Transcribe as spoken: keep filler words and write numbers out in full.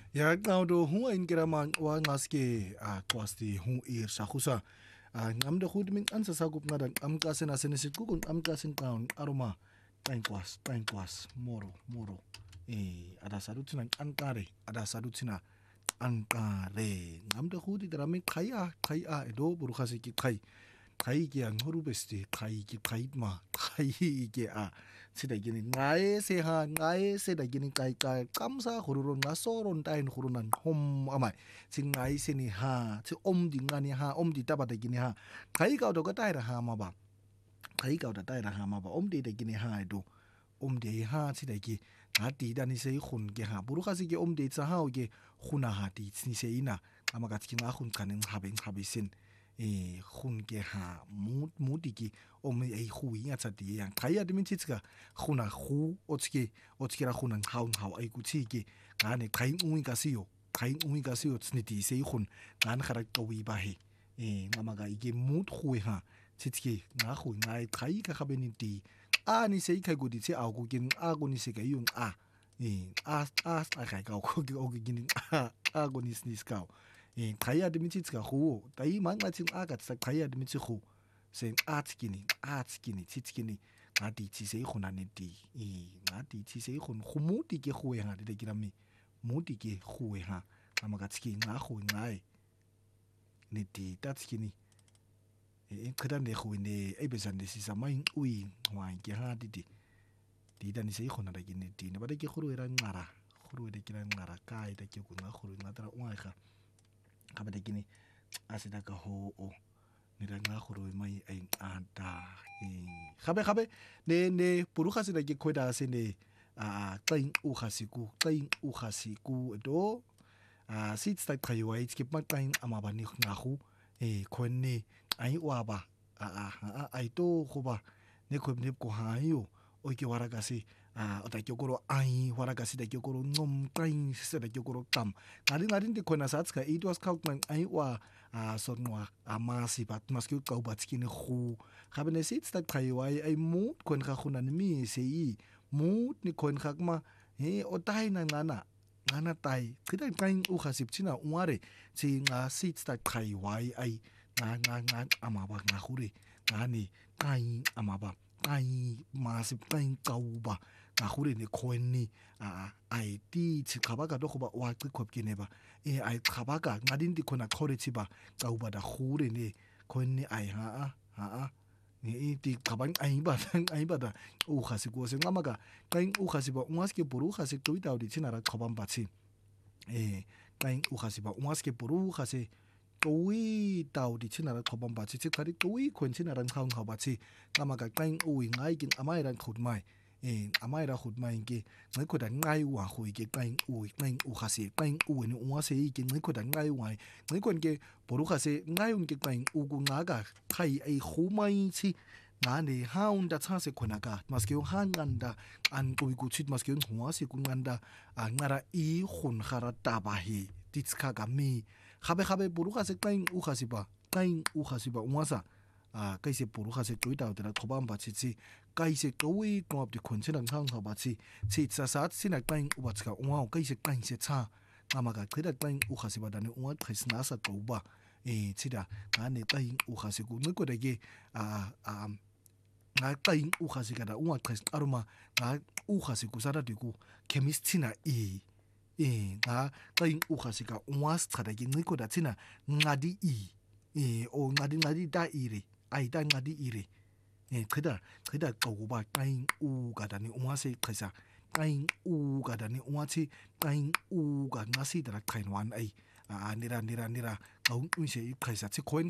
Ya qawdo hu in kiraman wa ngaske a kwasti hu ir shakusa a ngamde khud min ansa sagup ngadan am kasen asen sikukun am kasen town aroma tain kwas tain kwas moro moro eh ada sadutina ankare ada sadutina ankare ngamde khud idrami khaya khaya edo burukhasi ki khay khay ki ang horubesti khay ki khayma khay ki a sida gini ngae se ha ngae se da gini kai kai kamsa hururon nga soron tain hurunan hom amai si ngae se ni ha si om di ngani ha om di taba da gini ha kai ka do ka tai ra ha ma ba kai ka da tai ra ha ma ba om di da gini ha do om di ha si da gi nga di da ni se khun ge ha buru ka si ge om di sa ha ge khuna ha di ni se ina ama ka tki nga khun kanen ha ben ha bisin e khun ge ha mu mu di gi om e khu ya tsa di yang kai ya di min tska khuna khu o tski o tski ra khuna haun hau ai ku chi ge ga ne kai ui ka si yo kai ui ka si yo tsni di se khun ga na khara to wi ba he e ngama ga ige mu khu ha tski nga khu nga kai ka kha ben di a ni se kai gu di se a gu gin a gu ni se ga yung a e a a a kai ka ko ge o ge gin a a gu ni snis ka 예, 다이아드 미치츠가 호, 다이 망가진 아가 싹 다이아드 미치 호, 생 아츠기니, 아츠기니, 치츠기니, 나디 치세이 혼하네디, 이 나디 치세이 혼 호모디게 호에하 데기라미, 모디게 호에하, 아마가 치기 나 호나이, 네디 따츠기니, 에 그다음 내 호이네 에베산데 시사 마인 우이 와이게 하디디, 디다니 세이 혼하다기네 디, 나바데게 호로에라 나라, 호로에데기라 나라 까이 데게 고나 호로 나다라 와이카. Kabada gini asida ka ho o nira nga khoro mai ai anta khabe khabe ne ne puru khasida ki khoda se ne a tlain u khasiku tlain u khasiku do a sit sta khaiwai skip ma tlain amaba ni nga khu e khonni ai wa ba a a ai to khoba ne khob ne ko ha yo o ki wara ka se a ota kyokoro ai wara ka se da kyokoro ngom tlain se da kyokoro tam ngari ngari ndi khona satska it was kaut man ai wa a sonwa a masi bat maskyu ka bat skine khu khabe ne sit sta khaiwai ai mu kon kha khuna ni mi se i mu ni kon kha ma he o tai na ngana ngana tai khida tlain u khasip china unware chi nga sit sta khaiwai ai nga nga nga amaba nga khure ngani tai amaba tai masip tai kauba nga khure ne khonni a ai ti chi khabaka do khoba wa chi khopki ne ba e ai khabaka ngadin di khona khore chi ba kauba da khure ne khonni ai ha ha ha ni ti khabang ai ba ai ba da u khasi ko se ngamaga kai u khasi ba ungaske buru khasi to ita di chinara khobam ba chi e kai u khasi ba ungaske buru khasi towi tau di chinara khobam ba chi chi khari towi khon chinara khang kha ba chi ngamaga kai u ngai kin amai ran khut mai e amai ra khut mai ke ngai ko da ngai wa hui ke kai u kai u khasi kai u ni u se ke ngai ko da ngai wa ngai kon ke buru khasi ngai un ke kai u gu nga ga khai ai khu mai chi ngane haunda tsase khona ka maske yo hanganda an ko ku chit maske yo ngwa se ku nganda a ngara i khun khara taba hi titska ga mi khabe khabe buru kha se kain u kha siba kain u kha siba ngwasa a kaise buru kha se tuita de khobam ba chi chi kaise towi ko ab de khon chen hang ha ba chi chi sa sa sina kain u ba chka ngwa kaise kain se cha ngama ga khida kain u kha siba da ne ngwa khrisna sa to ba e chida ngane kain u kha se ku ngko de ge a a nga kain u khasi kada unga khas aroma nga u khasi ku sara diku chemistry na e e nga kain u khasi ka unwa stada ki ngiko da tsina ngadi i e o ngadi ngadi da ire ai da ngadi ire e khida khida ko ba kain u kada ni unwa se khasa kain u kada ni unwa chi kain u ga nga si da kain wan ai a nira nira nira ka un se khasa chi koin